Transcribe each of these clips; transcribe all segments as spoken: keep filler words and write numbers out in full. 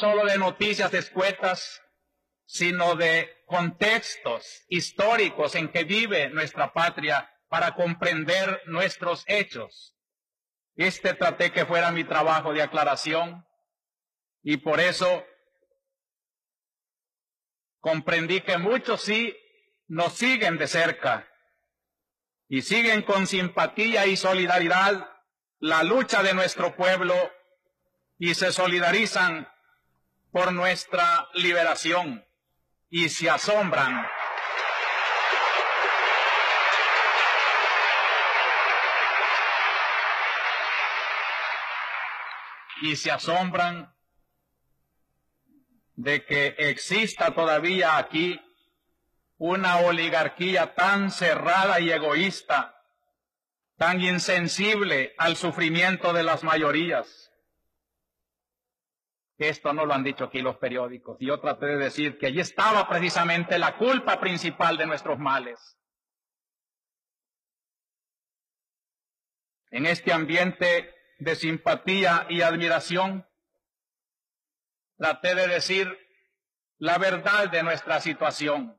solo de noticias escuetas, sino de contextos históricos en que vive nuestra patria para comprender nuestros hechos. Este traté que fuera mi trabajo de aclaración y por eso comprendí que muchos sí nos siguen de cerca y siguen con simpatía y solidaridad la lucha de nuestro pueblo y se solidarizan por nuestra liberación y se asombran y se asombran de que exista todavía aquí una oligarquía tan cerrada y egoísta, tan insensible al sufrimiento de las mayorías. Esto no lo han dicho aquí los periódicos. Y yo traté de decir que allí estaba precisamente la culpa principal de nuestros males. En este ambiente de simpatía y admiración, traté de decir la verdad de nuestra situación.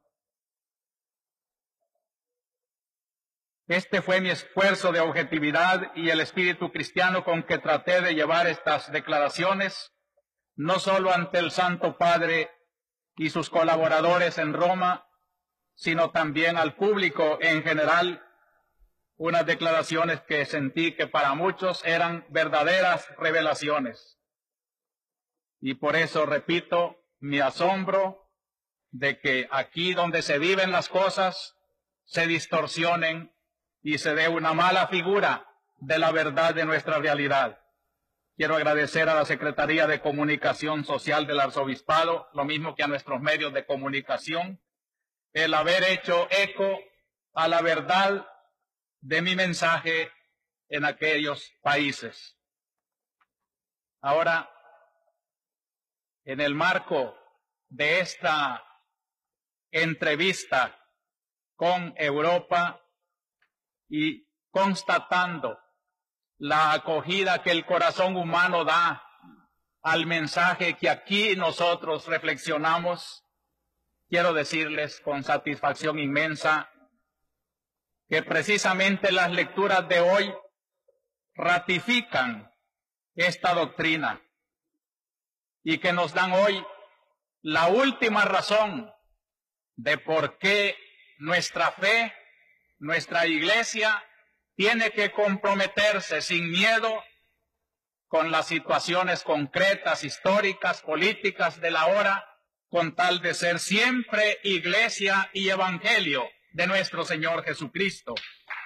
Este fue mi esfuerzo de objetividad y el espíritu cristiano con que traté de llevar estas declaraciones, no solo ante el Santo Padre y sus colaboradores en Roma, sino también al público en general, unas declaraciones que sentí que para muchos eran verdaderas revelaciones. Y por eso repito mi asombro de que aquí donde se viven las cosas se distorsionen y se dé una mala figura de la verdad de nuestra realidad. Quiero agradecer a la Secretaría de Comunicación Social del Arzobispado, lo mismo que a nuestros medios de comunicación, el haber hecho eco a la verdad de mi mensaje en aquellos países. Ahora, en el marco de esta entrevista con Europa y constatando la acogida que el corazón humano da al mensaje que aquí nosotros reflexionamos, quiero decirles con satisfacción inmensa que precisamente las lecturas de hoy ratifican esta doctrina y que nos dan hoy la última razón de por qué nuestra fe, nuestra iglesia, tiene que comprometerse sin miedo con las situaciones concretas, históricas, políticas de la hora, con tal de ser siempre iglesia y evangelio de nuestro Señor Jesucristo.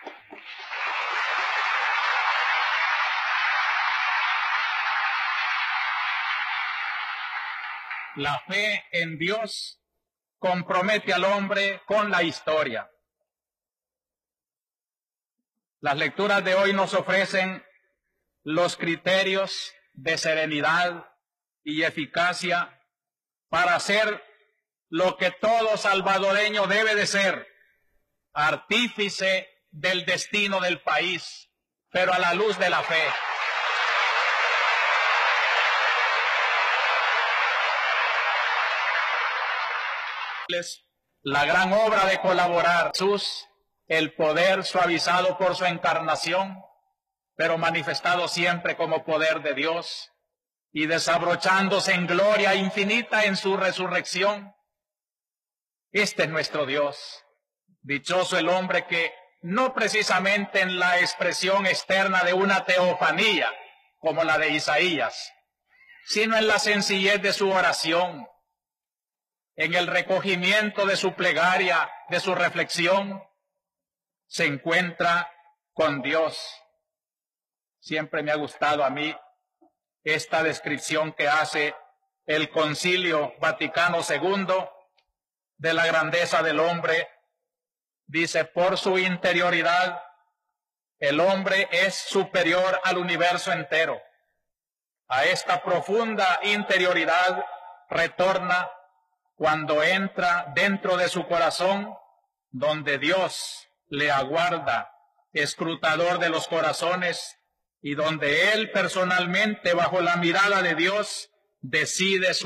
La fe en Dios compromete al hombre con la historia. Las lecturas de hoy nos ofrecen los criterios de serenidad y eficacia para hacer lo que todo salvadoreño debe de ser, artífice del destino del país, pero a la luz de la fe. La gran obra de colaborar Jesús, el poder suavizado por su encarnación, pero manifestado siempre como poder de Dios y desabrochándose en gloria infinita en su resurrección. Este es nuestro Dios. Dichoso el hombre que, no precisamente en la expresión externa de una teofanía como la de Isaías, sino en la sencillez de su oración, en el recogimiento de su plegaria, de su reflexión, se encuentra con Dios. Siempre me ha gustado a mí esta descripción que hace el Concilio Vaticano segundo de la grandeza del hombre. Dice, por su interioridad, el hombre es superior al universo entero. A esta profunda interioridad retorna cuando entra dentro de su corazón, donde Dios le aguarda, escrutador de los corazones, y donde él personalmente, bajo la mirada de Dios, decide su